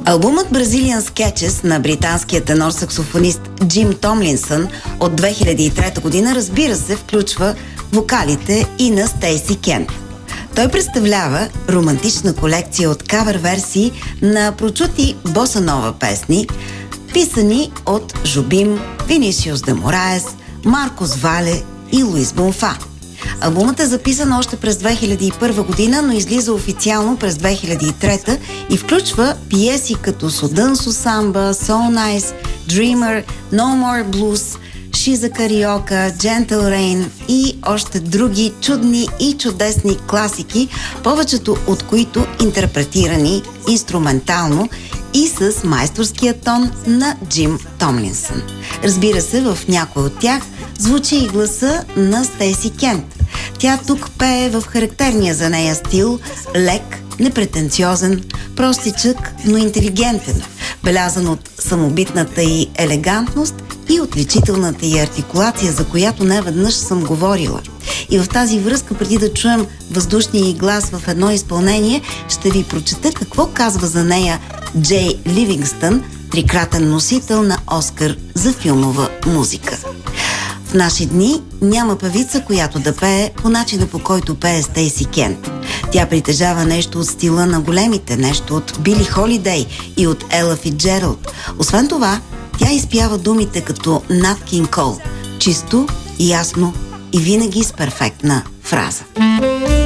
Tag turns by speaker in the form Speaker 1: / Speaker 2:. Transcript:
Speaker 1: Албумът Brazilian Sketches на британския тенор-саксофонист Джим Томлинсън от 2003 година, разбира се, включва вокалите и на Стейси Кент. Той представлява романтична колекция от кавър-версии на прочути боса-нова песни, писани от Жобим, Винисиус де Мораес, Маркос Вале и Луис Бонфа. Албумът е записан още през 2001 година, но излиза официално през 2003 и включва пиеси като Судънсо Самба, Soul Nice, Dreamer, No More Blues, She's a Carioca, Gentle Rain и още други чудни и чудесни класики, повечето от които интерпретирани инструментално и с майсторския тон на Джим Томлинсън. Разбира се, в някой от тях звучи и гласа на Стейси Кент. Тя тук пее в характерния за нея стил, лек, непретенциозен, простичък, но интелигентен, белязан от самобитната й елегантност и отличителната й артикулация, за която неведнъж съм говорила. И в тази връзка, преди да чуем въздушния й глас в едно изпълнение, ще ви прочета какво казва за нея Джей Ливингстън, трикратен носител на Оскар за филмова музика. В наши дни няма певица, която да пее по начина, по който пее Стейси Кент. Тя притежава нещо от стила на големите, нещо от Били Холидей и от Ела Фицджералд. Освен това, тя изпява думите като Нат Кинг Кол, чисто, ясно и винаги с перфектна фраза.